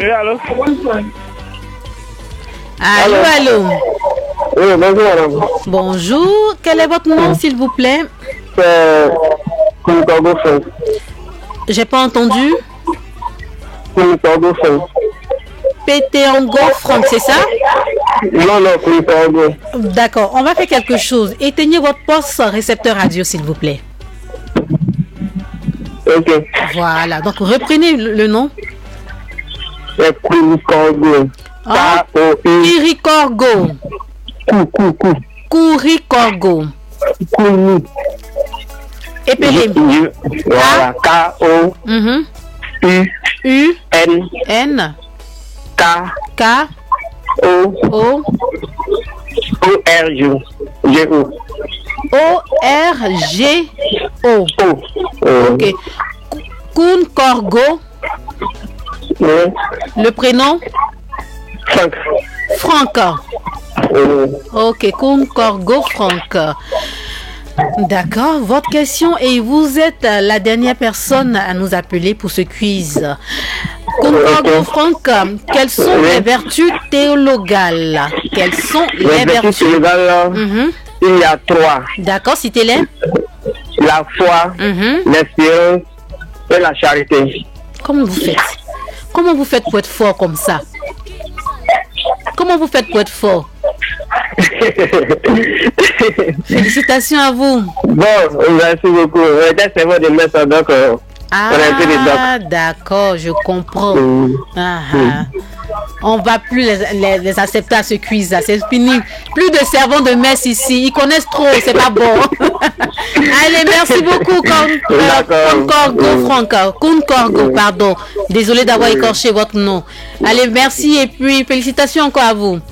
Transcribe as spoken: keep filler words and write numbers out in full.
Oui, allô? Allô, allô. Oui, bonjour, madame. Bonjour. Quel est votre nom, s'il vous plaît? C'est Koulikorgo Franck. J'ai pas entendu. Koulikorgo Franck. Pétéango Franck, c'est ça? Non, non, Koulikorgo. D'accord. On va faire quelque chose. Éteignez votre poste récepteur radio, s'il vous plaît. Ok. Voilà. Donc, reprenez le, le nom. C'est Koulikorgo. Ah, K O U. Kirikorgo. Kou, kou, kou. Kourikorgo. Kouli. Épelé. Voilà. K O Mhm. U U. N N. K K. O O. O R G O. O. R. G. O. O. Ok. Kounkorgo. Oui. Le prénom? Franck. Franck. Oui. Ok, Kounkorgo Franck. D'accord, votre question et vous êtes la dernière personne à nous appeler pour ce quiz. Kounkorgo Franck, quelles sont Oui. les vertus théologales? Quelles sont les, Les vertus vertus? théologales, Mhm. il y a trois. D'accord, citez-les. La foi, Mhm. l'espérance et la charité. Comment vous faites? Comment vous faites pour être fort comme ça? Comment vous faites pour être fort? Félicitations à vous. Bon, merci beaucoup. On était serveur de messe, donc euh, on a un peu de Ah, doc. d'accord, je comprends. Mm. Ah, ah. On va plus les, les, les accepter à ce quiz là, c'est fini. Plus de servants de messe ici, ils connaissent trop, c'est pas bon. Allez, merci beaucoup, Kounkorgo Franck, Kounkorgo, pardon. Désolé d'avoir écorché votre nom. Allez, merci et puis félicitations encore à vous.